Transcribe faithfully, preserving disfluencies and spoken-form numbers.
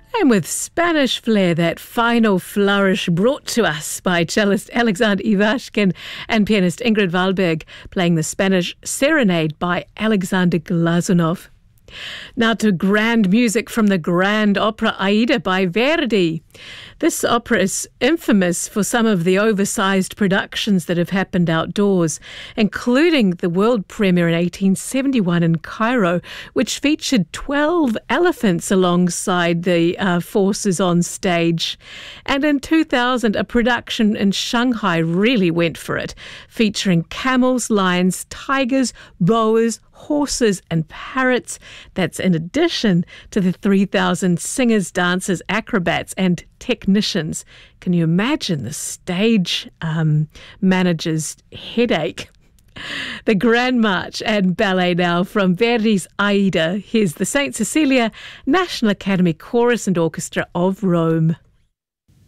And with Spanish flair, that final flourish brought to us by cellist Alexander Ivashkin and pianist Ingrid Wahlberg, playing the Spanish Serenade by Alexander Glazunov. Now to grand music from the grand opera Aida by Verdi. This opera is infamous for some of the oversized productions that have happened outdoors, including the world premiere in eighteen seventy-one in Cairo, which featured twelve elephants alongside the uh, forces on stage. And in two thousand, a production in Shanghai really went for it, featuring camels, lions, tigers, boas, horses and parrots. That's in addition to the three thousand singers, dancers, acrobats and technicians. Can you imagine the stage um, manager's headache? The Grand March and Ballet now from Verdi's Aida. Here's the Saint Cecilia National Academy Chorus and Orchestra of Rome.